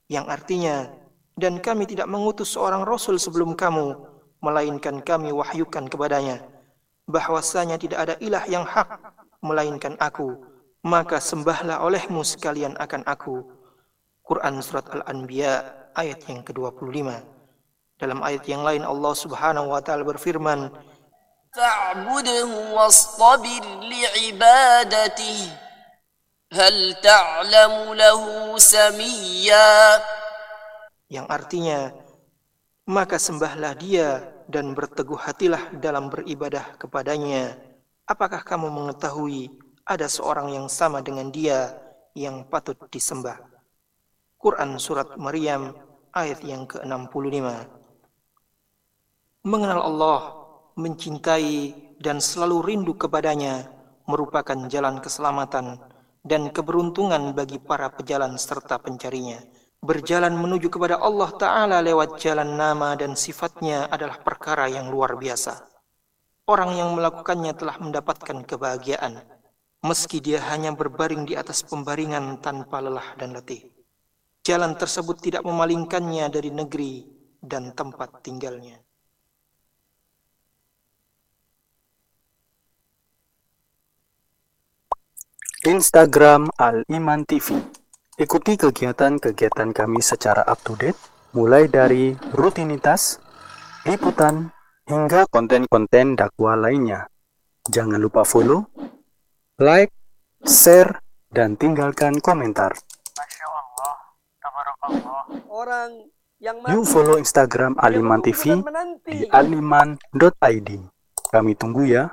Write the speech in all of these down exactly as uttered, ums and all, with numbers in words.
yang artinya, dan kami tidak mengutus seorang rasul sebelum kamu, melainkan kami wahyukan kepadanya bahwasanya tidak ada ilah yang hak melainkan aku, maka sembahlah olehmu sekalian akan aku. Quran Surat Al-Anbiya ayat yang kedua puluh lima. Dalam ayat yang lain Allah Subhanahu wa taala berfirman, "Fa'budhu wastabir li'ibadatihi hal ta'lamu lahu samiyya." Yang artinya, maka sembahlah dia dan berteguh hatilah dalam beribadah kepadanya. Apakah kamu mengetahui ada seorang yang sama dengan dia yang patut disembah? Quran Surat Maryam ayat yang ke enam puluh lima. Mengenal Allah, mencintai dan selalu rindu kepadanya merupakan jalan keselamatan dan keberuntungan bagi para pejalan serta pencarinya. Berjalan menuju kepada Allah Ta'ala lewat jalan nama dan sifatnya adalah perkara yang luar biasa. Orang yang melakukannya telah mendapatkan kebahagiaan, meski dia hanya berbaring di atas pembaringan tanpa lelah dan letih. Jalan tersebut tidak memalingkannya dari negeri dan tempat tinggalnya. Instagram Al-Iman T V. Ikuti kegiatan-kegiatan kami secara up-to-date, mulai dari rutinitas, liputan, hingga konten-konten dakwah lainnya. Jangan lupa follow, like, share, dan tinggalkan komentar. Masya Allah, tabarakallah. Orang yang Yuk follow Instagram Al-Iman T V di aliman dot i d. Kami tunggu ya.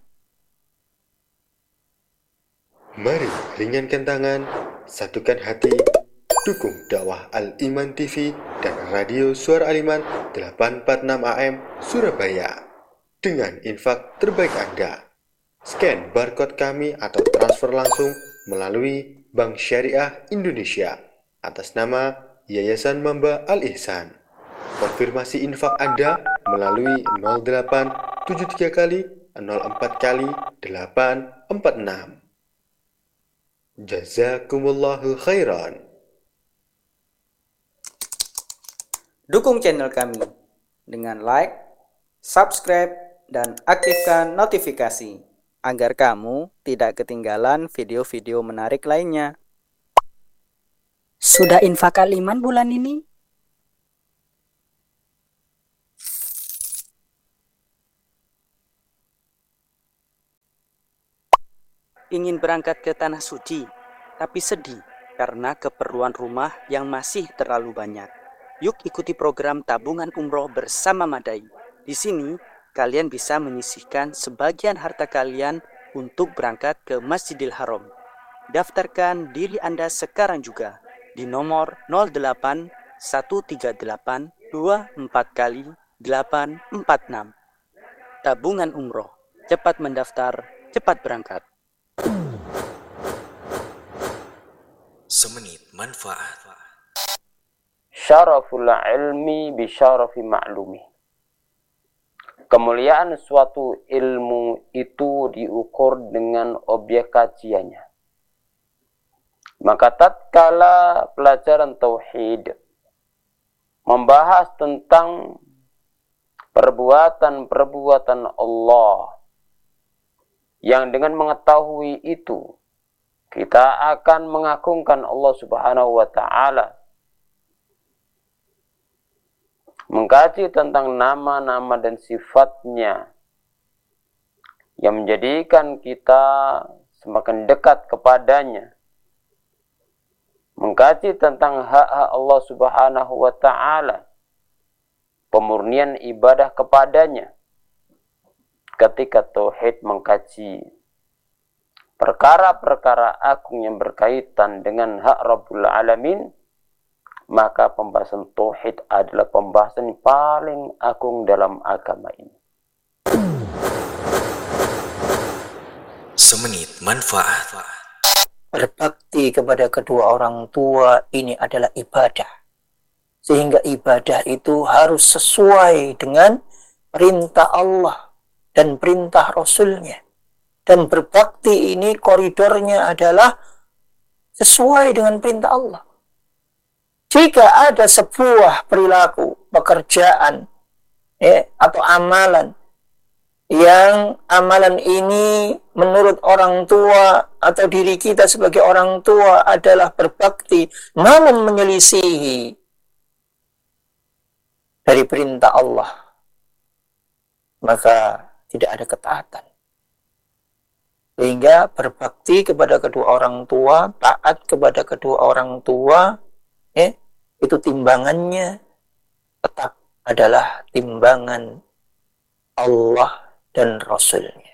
Mari ringankan tangan, satukan hati, dukung dakwah Al-Iman T V dan radio Suara Al-Iman delapan empat enam A M Surabaya dengan infak terbaik Anda. Scan barcode kami atau transfer langsung melalui Bank Syariah Indonesia atas nama Yayasan Mamba Al-Ihsan. Konfirmasi infak Anda melalui nol delapan tujuh tiga kali nol empat kali delapan empat enam. Jazakumullahu khairan. Dukung channel kami dengan like, subscribe, dan aktifkan notifikasi agar kamu tidak ketinggalan video-video menarik lainnya. Sudah infak Al-Iman bulan ini? Ingin berangkat ke Tanah Suci, tapi sedih karena keperluan rumah yang masih terlalu banyak. Yuk ikuti program tabungan umroh bersama Madai. Di sini, kalian bisa menyisihkan sebagian harta kalian untuk berangkat ke Masjidil Haram. Daftarkan diri Anda sekarang juga di nomor nol delapan satu tiga delapan dua empat kali delapan empat enam. Tabungan umroh, cepat mendaftar, cepat berangkat. Semenit manfaat. Syaraful ilmi bi syarafi ma'lumi. Kemuliaan suatu ilmu itu diukur dengan objek kajiannya. Maka tatkala pelajaran tauhid membahas tentang perbuatan-perbuatan Allah, yang dengan mengetahui itu kita akan mengagungkan Allah Subhanahu wa taala. Mengkaji tentang nama-nama dan sifatnya yang menjadikan kita semakin dekat kepadanya. Mengkaji tentang hak-hak Allah Subhanahu wa taala, pemurnian ibadah kepadanya. Ketika tauhid mengkaji perkara-perkara agung yang berkaitan dengan hak Rabbul Alamin, maka pembahasan tauhid adalah pembahasan yang paling agung dalam agama ini. Semenit manfaat. Berbakti kepada kedua orang tua ini adalah ibadah. Sehingga ibadah itu harus sesuai dengan perintah Allah dan perintah Rasulnya. Dan berbakti ini koridornya adalah sesuai dengan perintah Allah. jika ada sebuah perilaku, pekerjaan, ya, atau amalan yang amalan ini menurut orang tua atau diri kita sebagai orang tua adalah berbakti namun menyelisihi dari perintah Allah, maka tidak ada ketaatan. Sehingga berbakti kepada kedua orang tua, taat kepada kedua orang tua, ya, itu timbangannya tetap adalah timbangan Allah dan Rasulnya.